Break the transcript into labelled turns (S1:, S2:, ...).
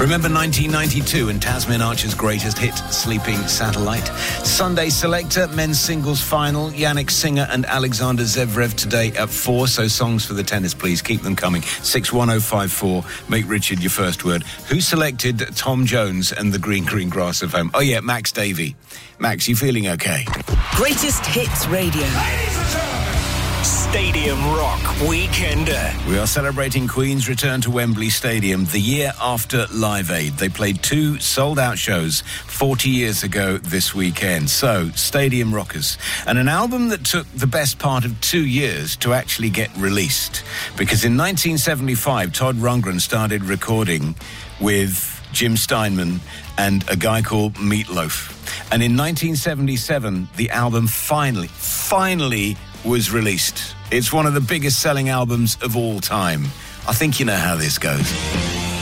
S1: Remember 1992 and Tasmin Archer's greatest hit, Sleeping Satellite? Sunday Selector, men's singles final, Yannick Sinner and Alexander Zverev today at 4. So songs for the tennis, please. Keep them coming. 61054. Make Richard your first word. Who selected Tom Jones and the Green Green Grass of Home? Oh, yeah, Max Davey. Max, you feeling okay?
S2: Greatest Hits Radio.
S3: Stadium Rock Weekender.
S1: We are celebrating Queen's return to Wembley Stadium the year after Live Aid. They played 2 sold-out shows 40 years ago this weekend. So, Stadium Rockers. And an album that took the best part of 2 years to actually get released. Because in 1975, Todd Rundgren started recording with Jim Steinman and a guy called Meatloaf. And in 1977, the album finally was released. It's one of the biggest selling albums of all time. I think you know how this goes.